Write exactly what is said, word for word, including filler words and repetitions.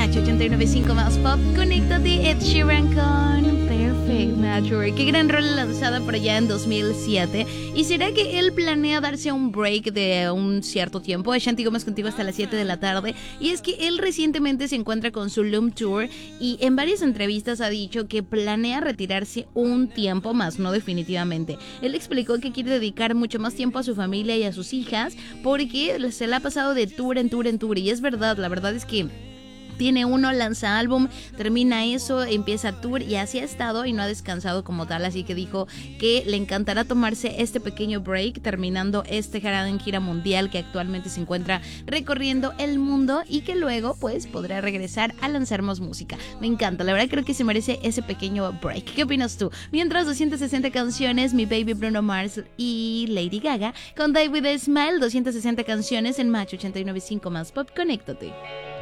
Match ochenta y nueve punto cinco más pop. Conéctate, Ed Sheeran con Perfect Match. Qué gran rol lanzada por allá en dos mil siete. ¿Y será que él planea darse un break de un cierto tiempo? Ashanti Gómez contigo hasta las siete de la tarde. Y es que él recientemente se encuentra con su Loom Tour y en varias entrevistas ha dicho que planea retirarse un tiempo más, no definitivamente. Él explicó que quiere dedicar mucho más tiempo a su familia y a sus hijas porque se la ha pasado de tour en tour en tour. Y es verdad, la verdad es que tiene uno, lanza álbum, termina eso, empieza tour y así ha estado y no ha descansado como tal, así que dijo que le encantará tomarse este pequeño break terminando este gran gira mundial que actualmente se encuentra recorriendo el mundo y que luego pues podrá regresar a lanzar más música. Me encanta, la verdad creo que se merece ese pequeño break. ¿Qué opinas tú? Mientras doscientas sesenta canciones, mi baby Bruno Mars y Lady Gaga con Die With A Smile, doscientas sesenta canciones en Match ochenta y nueve punto cinco más pop. Conéctate.